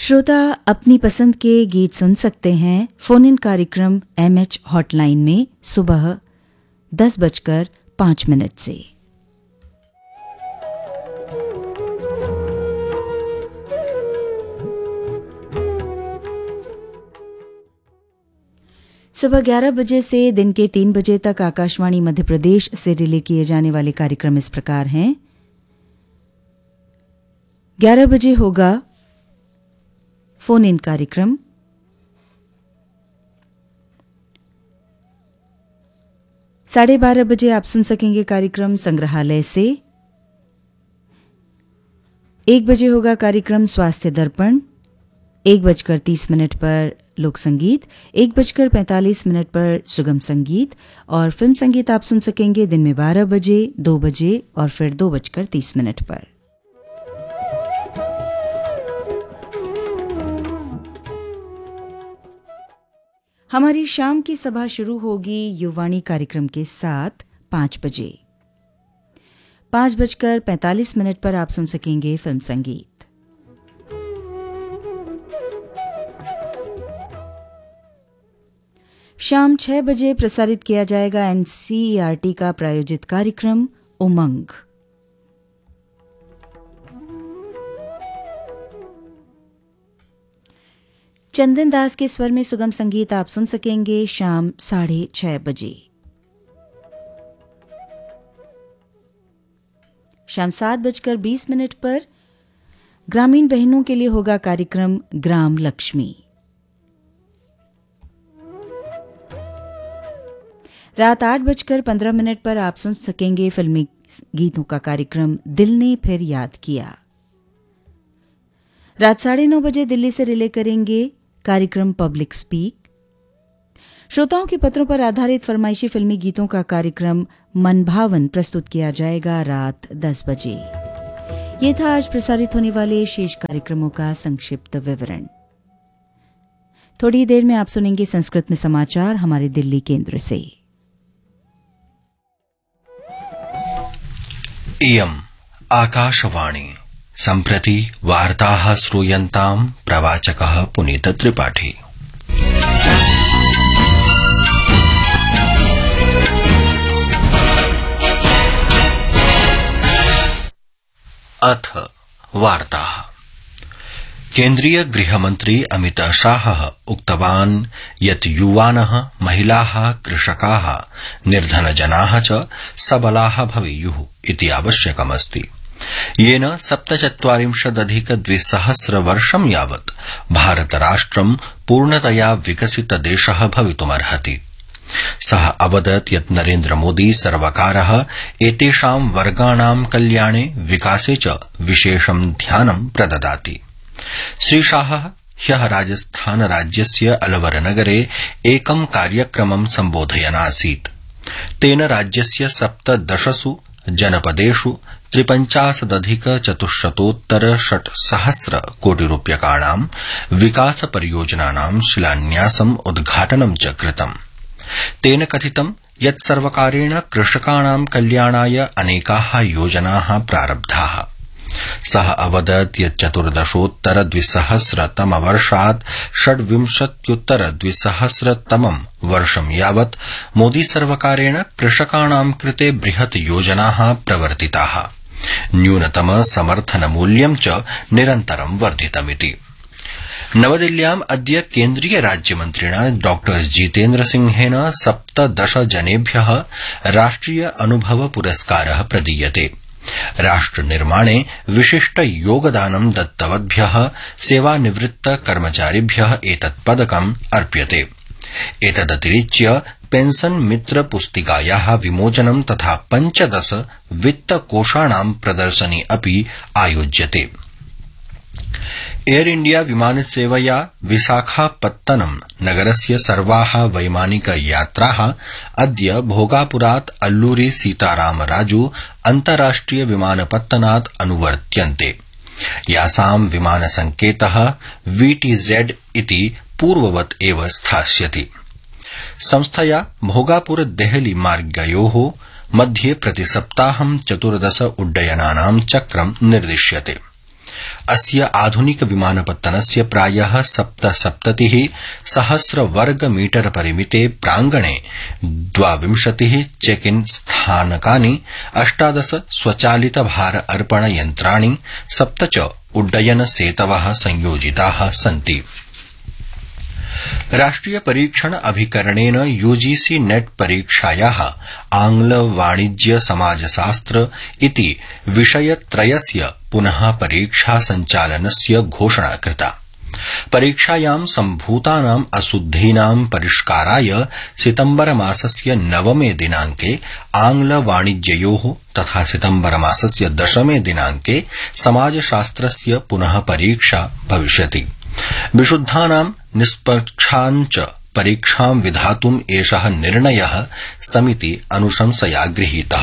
श्रोता अपनी पसंद के गीत सुन सकते हैं फोन इन कार्यक्रम MH हॉटलाइन में सुबह 10:05 से। सुबह 11 बजे से दिन के 3 बजे तक आकाशवाणी मध्य प्रदेश से रिले किए जाने वाले कार्यक्रम इस प्रकार हैं। 11 बजे होगा फोन इन कार्यक्रम, 12:30 बजे आप सुन सकेंगे कार्यक्रम संग्रहालय से। 1 बजे होगा कार्यक्रम स्वास्थ्य दर्पण, 1:30 पर लोक संगीत, 1:45 पर सुगम संगीत और फिल्म संगीत आप सुन सकेंगे दिन में 12 बजे, 2 बजे और फिर 2:30 पर। हमारी शाम की सभा शुरू होगी युवाणी कार्यक्रम के साथ 5 बजे। 5:45 पर आप सुन सकेंगे फिल्म संगीत। शाम 6 बजे प्रसारित किया जाएगा NCERT का प्रायोजित कार्यक्रम उमंग। चंदन दास के स्वर में सुगम संगीत आप सुन सकेंगे शाम 6:30 बजे। शाम 7:20 पर ग्रामीण बहनों के लिए होगा कार्यक्रम ग्राम लक्ष्मी। रात 8:15 पर आप सुन सकेंगे फिल्मी गीतों का कार्यक्रम दिल ने फिर याद किया। रात 9:30 बजे दिल्ली से रिले करेंगे कार्यक्रम पब्लिक स्पीक। श्रोताओं के पत्रों पर आधारित फरमाइशी फिल्मी गीतों का कार्यक्रम मनभावन प्रस्तुत किया जाएगा रात 10 बजे। ये था आज प्रसारित होने वाले शेष कार्यक्रमों का संक्षिप्त विवरण। थोड़ी देर में आप सुनेंगे संस्कृत में समाचार हमारे दिल्ली केंद्र से। इयम् आकाशवाणी सम्प्रति वार्ताः श्रूयन्ताम् प्रवाचकः पुनीत त्रिपाठी। अथ वार्ताः। केन्द्रीय गृहमन्त्री अमित शाहः उक्तवान् यत् युवानः, महिलाः, कृषकाः, निर्धनजनाः च सबलाः भवेयुः इति आवश्यकमस्ति। येन 47+200 वर्षं यावत् भारतराष्ट्रं पूर्णतया विकसितदेशः भवितुमर्हति। सः अवदत् यत् नरेन्द्रमोदी सर्वकारः एतेषां वर्गाणां कल्याणे विकासे च विशेषं ध्यानं प्रददाति। श्रीशाहः ह्यः राजस्थान राज्यस्य अलवर नगरे एकं कार्यक्रमं सम्बोधयन् आसीत्। तेन राज्यस्य 17 जनपदेषु 53,400 कोटिरूप्यकाणां विकासपरियोजनानां शिलान्यासम् उद्घाटनं च कृतम्। तेन कथितं यत् सर्वकारेण कृषकाणां कल्याणाय अनेकाः योजनाः प्रारब्धाः। सः अवदत् यत् 14-2000 26-2000 वर्षं यावत् मोदी सर्वकारेण कृषकाणां कृते बृहत् योजनाः प्रवर्तिताः। न्यूनतम समर्थन मूल्यं च निरन्तरं वर्धितमिति। नवदिल्ल्याम् अद्य केन्द्रीय राज्यमन्त्रिणा डॉ जितेन्द्र सिंहेन 17 जनेभ्यः राष्ट्रिय अनुभव पुरस्कारः प्रदीयते। राष्ट्रनिर्माणे विशिष्ट योगदानं दत्तवद्भ्यः सेवानिवृत्त कर्मचारिभ्यः एतत् पदकम् अर्प्यते। एतदतिरिच्य पेंशन मित्र पुस्तिकायाः विमोचनं तथा 15 वित्तकोषाणां प्रदर्शनी अपि आयोज्यते। एयर इंडिया विमानसेवया विशाखापत्तनम नगरस्य सर्वाः वैमानिक यात्राः अद्य भोगापुरात् अल्लूरी सीतारामराजू अन्ताराष्ट्रिय विमानपत्तनात् अनुवर्त्यन्ते। यासां विमानसंकेतः VTZ इति पूर्ववत् एव स्थास्यति। संस्थया भोगापुर देहली मार्गयोः मध्ये प्रतिसप्ताहं 14 उड्डयनानां चक्रं निर्दिश्यते। अस्य आधुनिक विमानपत्तनस्य प्रायः 77,000 वर्गमीटर परिमिते प्रांगणे 22 चेक इन स्थानकानि, 18 स्वचालित भार अर्पण यन्त्राणि, 7 च उड्डयन सेतवः संयोजिताः सन्ति। राष्ट्रिय परीक्षण अभिकरणेन यूजीसी नेट परीक्षायाः आंग्ल वाणिज्य समाजशास्त्र इति विषयत्रयस्य पुनः परीक्षा संचालनस्य घोषणा कृता। परीक्षायां सम्भूतानां अशुद्धीनां परिष्काराय सितम्बर मासस्य 9 दिनांके आंग्ल वाणिज्ययोः तथा सितम्बर मासस्य 10 दिनांके समाजशास्त्रस्य पुनः परीक्षा भविष्यति। विशुद्धानां निष्पक्षाञ्च परीक्षां विधातुम् एषः निर्णयः समिति अनुशंसया गृहीतः।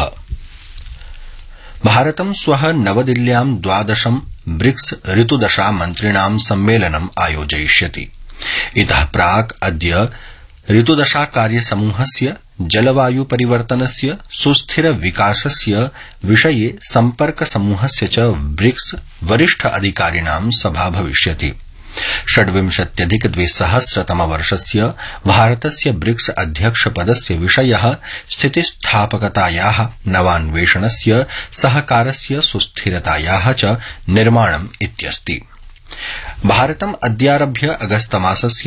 भारतं श्वः नवदिल्ल्यां 12 ब्रिक्स ऋतुदशा मन्त्रिणां सम्मेलनम् आयोजयिष्यति। इतः प्राक् अद्य ऋतुदशा कार्यसमूहस्य जलवायु परिवर्तनस्य सुस्थिर विकासस्य विषये सम्पर्क समूहस्य च ब्रिक्स वरिष्ठ अधिकारिणां सभा भविष्यति। 26,200 भारतस्य ब्रिक्स अध्यक्षपदस्य विषयः स्थितिस्थापकतायाः, नवान्वेषणस्य, सहकारस्य सुस्थिरतायाः च निर्माणम् इत्यस्ति। भारतम् अद्यारभ्य अगस्तमासस्य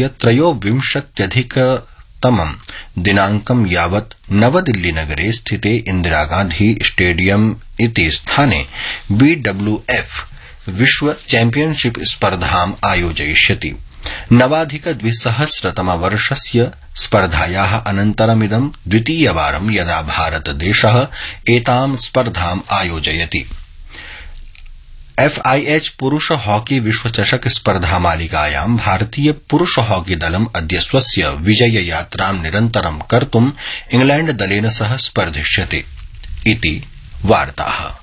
23 दिनांकं यावत् नवदिल्लीनगरे स्थिते इन्दिरागान्धी स्टेडियम इति स्थाने BWF विश्व चैम्पियनशिप स्पर्धाम् आयोजयिष्यति। 9,200 स्पर्धायाः अनन्तरमिदं द्वितीयवारं यदा भारतदेशः एतां स्पर्धाम् आयोजयति। FIH पुरुष हॉकी विश्वचषक स्पर्धा मालिकायां भारतीय पुरुष हॉकी दलम् अद्य स्वस्य विजययात्रां निरन्तरं कर्तुम् इंग्लैण्ड दलेन सह स्पर्धिष्यते इति वार्ताः।